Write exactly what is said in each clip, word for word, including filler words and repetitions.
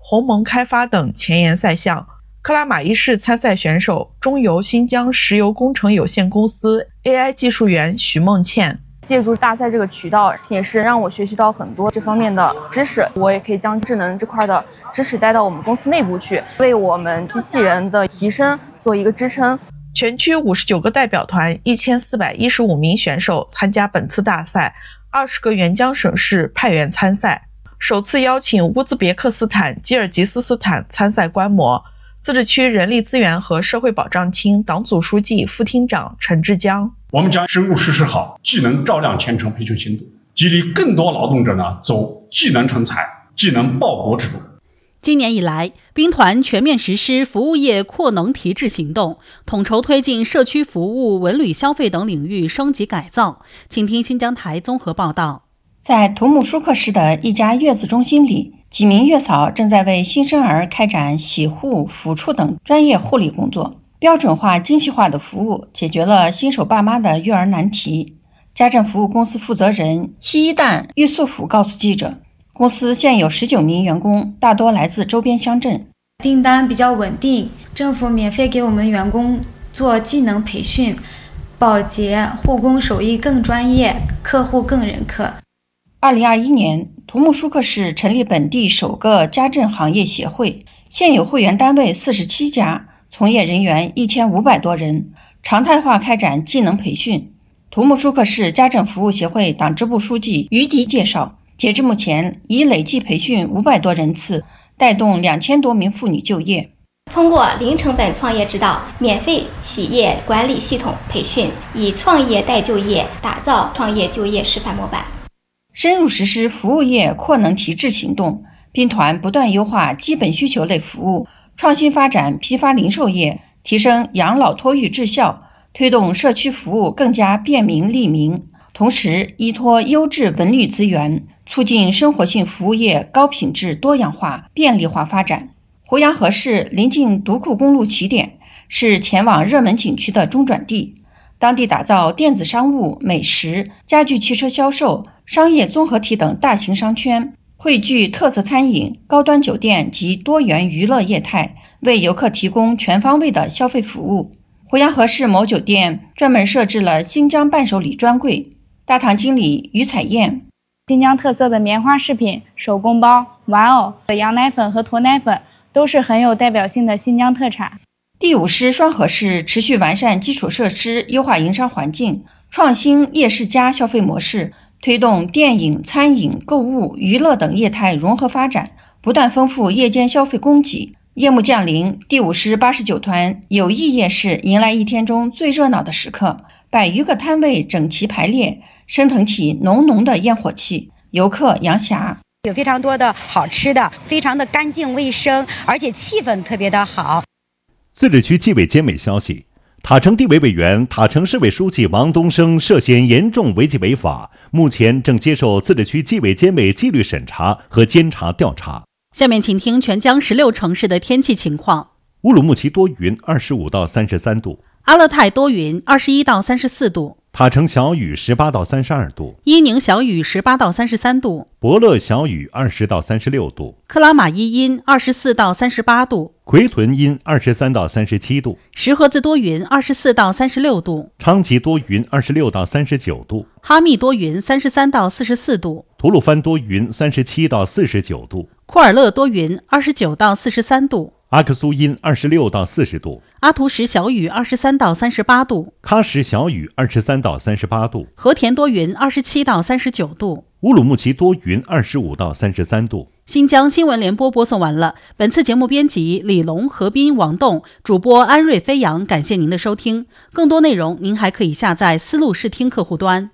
鸿蒙开发等前沿赛项。克拉玛依市参赛选手中油新疆石油工程有限公司 A I 技术员徐梦倩。 借助大赛这个渠道，也是让我学习到很多这方面的知识，我也可以将智能这块的知识带到我们公司内部去，为我们机器人的提升做一个支撑。 全区五十九个代表团，一千四百一十五名选手参加本次大赛，二十个援疆省市派员参赛，首次邀请乌兹别克斯坦、吉尔吉斯斯坦参赛观摩。自治区人力资源和社会保障厅党组书记、副厅长陈志江： 我们将深入实施好技能照亮前程培训行动，激励更多劳动者呢走技能成才、技能报国之路。 今年以来，兵团全面实施服务业扩能提质行动，统筹推进社区服务、文旅消费等领域升级改造。请听新疆台综合报道。 在图木舒克市的一家月子中心里，几名月嫂正在为新生儿开展洗护、抚触等专业护理工作。标准化、精细化的服务解决了新手爸妈的育儿难题。家政服务公司负责人西一旦玉素甫告诉记者，公司现有十九名员工，大多来自周边乡镇。 订单比较稳定，政府免费给我们员工做技能培训，保洁、护工手艺更专业，客户更认可。 二零二一年，图木舒克市成立本地首个家政行业协会，现有会员单位四十七家，从业人员一千五百多人，常态化开展技能培训。图木舒克市家政服务协会党支部书记于迪介绍，截至目前，已累计培训五百多人次，带动两千多名妇女就业。 通过零成本创业指导、免费企业管理系统培训，以创业带就业，打造创业就业示范模板。 深入实施服务业扩能提质行动，兵团不断优化基本需求类服务，创新发展批发零售业，提升养老托育质效，推动社区服务更加便民利民。同时，依托优质文旅资源，促进生活性服务业高品质、多样化、便利化发展。胡杨河市临近独库公路起点，是前往热门景区的中转地。当地打造电子商务、美食、家具、汽车销售、商业综合体等大型商圈，汇聚特色餐饮、高端酒店及多元娱乐业态，为游客提供全方位的消费服务。胡杨河市某酒店专门设置了新疆伴手礼专柜。大堂经理于彩燕： 新疆特色的棉花饰品、手工包、玩偶、羊奶粉和驼奶粉都是很有代表性的新疆特产。 第五师双河市持续完善基础设施，优化营商环境，创新夜市家消费模式，推动电影、餐饮、购物、娱乐等业态融合发展，不断丰富夜间消费供给。夜幕降临，第五师八十九团友谊夜市迎来一天中最热闹的时刻，百余个摊位整齐排列，升腾起浓浓的烟火气。游客杨霞： 有非常多的好吃的，非常的干净卫生，而且气氛特别的好。 自治区纪委监委消息，塔城地委委员、塔城市委书记王东升涉嫌严重违纪违法，目前正接受自治区纪委监委纪律审查和监察调查。 下面请听全疆十六城市的天气情况。 乌鲁木齐多云，二十五到三十三度； 阿勒泰多云，二十一到三十四度； 塔城小雨，十八到三十二度； 伊宁小雨，十八到三十三度； 博乐小雨，二十到三十六度； 克拉玛依阴，二十四到三十八度； 奎屯阴，二十三到三十七度； 石河子多云，二十四到三十六度； 昌吉多云，二十六到三十九度； 哈密多云，三十三到四十四度； 吐鲁番多云，三十七到四十九度； 库尔勒多云，二十九到四十三度； 阿克苏阴，二十六到四十度； 阿图什小雨，二十三到三十八度； 喀什小雨，二十三到三十八度； 和田多云，二十七到三十九度； 乌鲁木齐多云，二十五到三十三度。 新疆新闻联播播送完了。本次节目编辑李龙、何斌、王栋，主播安瑞、飞扬。感谢您的收听。更多内容您还可以下载思路视听客户端。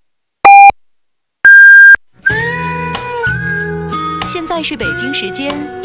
现在是北京时间